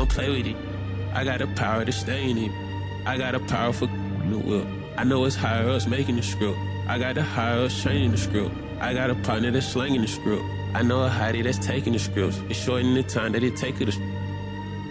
don't play with it. I got the power to stay in it. I got a powerful new will. I know it's higher ups making the script. I got the higher ups changing the script. I got a partner that's slanging the script. I know a hottie that's taking the scripts. It's shortening the time that it take her to